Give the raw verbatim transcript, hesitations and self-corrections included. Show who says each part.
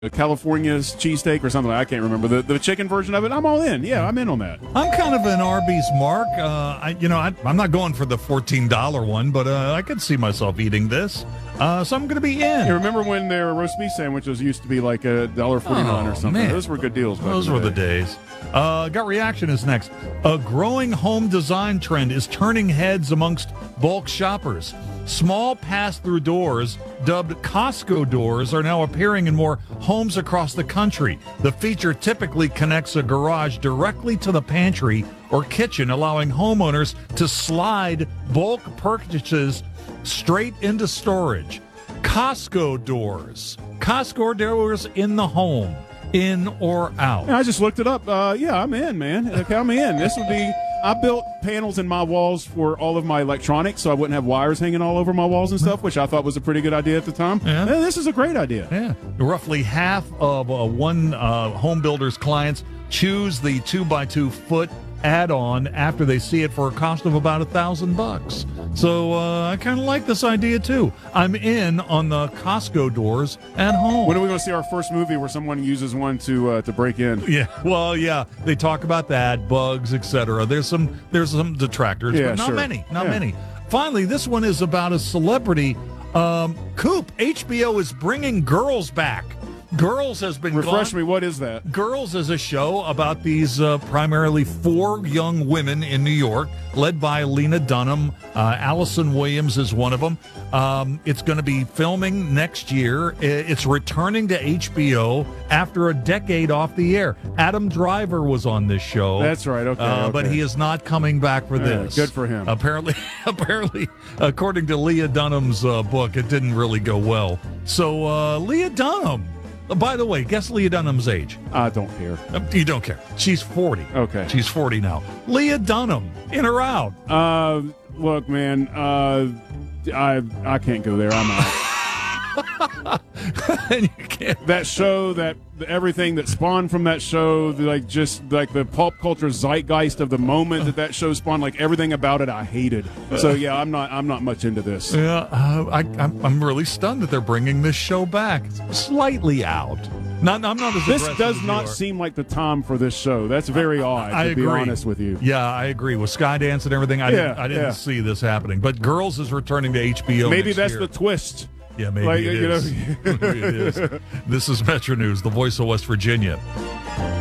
Speaker 1: a California's cheesesteak or something. I can't remember the the chicken version of it. I'm all in. Yeah, I'm in on that.
Speaker 2: I'm kind of an Arby's mark. Uh, I, you know, I, I'm not going for the fourteen dollar one, but uh, I could see myself eating this. Uh, so I'm going to be in.
Speaker 1: You remember when their roast beef sandwiches used to be like a dollar forty nine
Speaker 2: Oh,
Speaker 1: or something?
Speaker 2: man.
Speaker 1: Those were good deals. Back
Speaker 2: Those
Speaker 1: in
Speaker 2: were
Speaker 1: the
Speaker 2: the
Speaker 1: day.
Speaker 2: days. Uh, gut reaction is next. A growing home design trend is turning heads amongst bulk shoppers. Small pass-through doors, dubbed Costco doors, are now appearing in more homes across the country. The feature typically connects a garage directly to the pantry or kitchen, allowing homeowners to slide bulk purchases straight into storage. Costco doors. Costco doors in the home. In or out?
Speaker 1: I just looked it up. Uh, yeah, I'm in, man. Okay, I'm in. This would be. I built panels in my walls for all of my electronics, so I wouldn't have wires hanging all over my walls and stuff, which I thought was a pretty good idea at the time.
Speaker 2: Yeah.
Speaker 1: Man, this is a great idea.
Speaker 2: Yeah. Roughly half of uh, one uh, home builder's clients choose the two by two foot add-on after they see it for a cost of about a thousand bucks. So uh, I kind of like this idea too. I'm in on the Costco doors at home.
Speaker 1: When are we going to see our first movie where someone uses one to uh, to break in?
Speaker 2: Yeah, well, yeah, they talk about that, bugs, et cetera. There's some there's some detractors,
Speaker 1: Yeah,
Speaker 2: but not
Speaker 1: sure.
Speaker 2: many, not
Speaker 1: Yeah.
Speaker 2: many. Finally, this one is about a celebrity. Um, Coop, H B O is bringing Girls back. Girls has been
Speaker 1: Refresh
Speaker 2: gone.
Speaker 1: me. What is that?
Speaker 2: Girls is a show about these uh, primarily four young women in New York, led by Lena Dunham. Uh, Allison Williams is one of them. Um, it's going to be filming next year. I- It's returning to H B O after a decade off the air. Adam Driver was on this show.
Speaker 1: That's right, okay,
Speaker 2: Uh, But
Speaker 1: okay.
Speaker 2: he is not coming back for
Speaker 1: Yeah,
Speaker 2: this.
Speaker 1: good for him.
Speaker 2: Apparently, apparently, according to Leah Dunham's uh, book, it didn't really go well. So, uh, Leah Dunham. Uh, By the way, guess Leah Dunham's age.
Speaker 1: I don't care.
Speaker 2: Uh, You don't care. She's forty.
Speaker 1: Okay.
Speaker 2: She's forty now. Leah Dunham, in or out?
Speaker 1: Uh, look, man. Uh, I I can't go there. I'm out.
Speaker 2: And you can't.
Speaker 1: That show, that everything that spawned from that show, the, like just like the pop culture zeitgeist of the moment that that show spawned, like everything about it, I hated. So yeah, I'm not I'm not much into this.
Speaker 2: Yeah, uh, I, I'm, I'm really stunned that they're bringing this show back. Slightly out. Not, I'm not as
Speaker 1: This
Speaker 2: aggressive
Speaker 1: does
Speaker 2: as you
Speaker 1: not
Speaker 2: are.
Speaker 1: seem like the time for this show. That's very odd,
Speaker 2: I
Speaker 1: to
Speaker 2: agree.
Speaker 1: be honest with you.
Speaker 2: Yeah, I agree. With Skydance and everything, I
Speaker 1: Yeah,
Speaker 2: didn't, I didn't
Speaker 1: yeah.
Speaker 2: see this happening. But Girls is returning to H B O.
Speaker 1: Maybe
Speaker 2: next
Speaker 1: that's
Speaker 2: year.
Speaker 1: the twist.
Speaker 2: Yeah, maybe
Speaker 1: like,
Speaker 2: it
Speaker 1: you know-
Speaker 2: is. Maybe it is. This is Metro News, the voice of West Virginia.